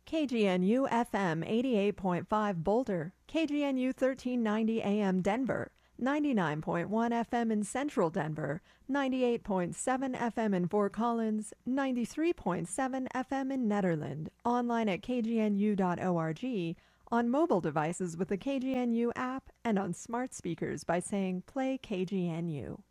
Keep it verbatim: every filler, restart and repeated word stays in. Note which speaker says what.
Speaker 1: K G N U F M eighty-eight point five Boulder, K G N U thirteen ninety A M Denver, ninety-nine point one F M in Central Denver, ninety-eight point seven F M in Fort Collins, ninety-three point seven F M in Nederland, online at k g n u dot org, on mobile devices with the K G N U app, and on smart speakers by saying Play K G N U.